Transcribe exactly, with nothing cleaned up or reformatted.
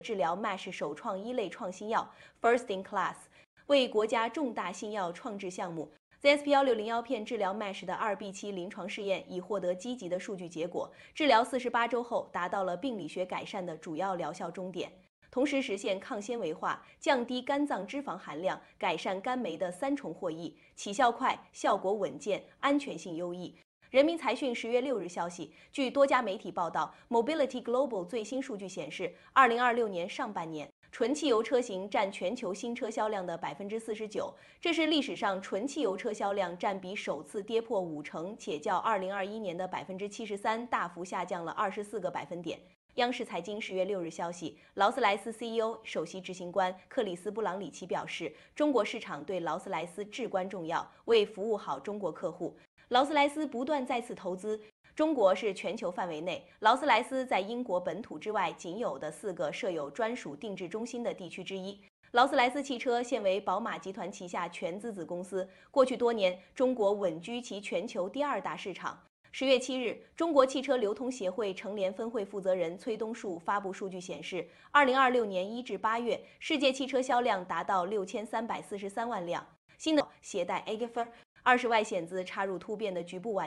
治疗 M A S H 首创一类创新药 First in Class， 为国家重大新药创制项目 Z S P 一六零一 片治疗 M A S H 的 二 B 期临床试验已获得积极的数据结果，治疗四十八周后达到了病理学改善的主要疗效终点，同时实现抗纤维化、降低肝脏脂肪含量、改善肝酶的三重获益，起效快、效果稳健、安全性优异。人民财讯十月六日消息，据多家媒体报道 ，Mobility Global 最新数据显示，二零二六年上半年，纯汽油车型占全球新车销量的百分之四十九，这是历史上纯汽油车销量占比首次跌破五成，且较二零二一年的百分之七十三大幅下降了二十四个百分点。央视财经十月六日消息，劳斯莱斯 C E O 首席执行官克里斯·布朗里奇表示，中国市场对劳斯莱斯至关重要，为服务好中国客户。劳斯莱斯不断再次投资中国，是全球范围内劳斯莱斯在英国本土之外仅有的四个设有专属定制中心的地区之一。劳斯莱斯汽车现为宝马集团旗下全资子公司，过去多年，中国稳居其全球第二大市场。十月七日，中国汽车流通协会成联分会负责人崔东树发布数据显示，二零二六年一至八月，世界汽车销量达到六千三百四十三万辆。新的携带 A G F 二十外显子插入突变的局部晚